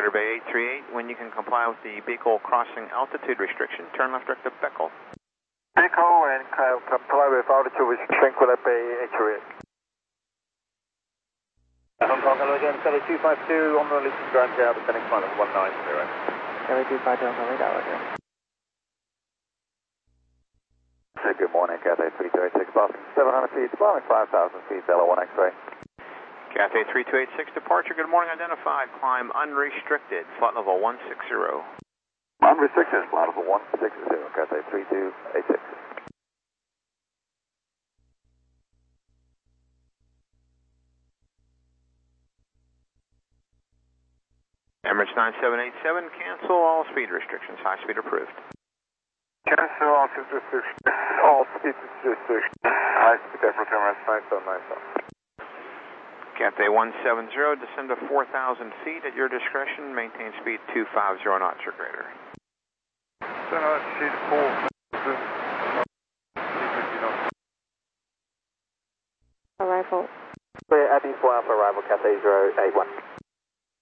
Rudder Bay 838, when you can comply with the Beagle crossing altitude restriction, turn left direct to Beckle. Beagle and comply with altitude restriction, Rudder Bay 838. Hong Kong, hello again, Kelly 252 on the Luton Grand Tower, descending final 190. Kelly 252 on the radar, roger. Good morning, Cathay 3286, passing 700 feet, climbing 5,000 feet, Delta 1 X-ray. Cathay 3286 departure, good morning, identified, climb unrestricted, flight level 160. Unrestricted, flight level 160, Cathay 3286. Emirates 9787, cancel all speed restrictions, high speed approved. Cancel all speed restrictions, high speed approved, Emirates 9787. Cathay 170, descend to 4,000 feet at your discretion, maintain speed 250 knots or greater. Arrival. Clear, Abbey 4 Alpha, arrival, Cathay 081.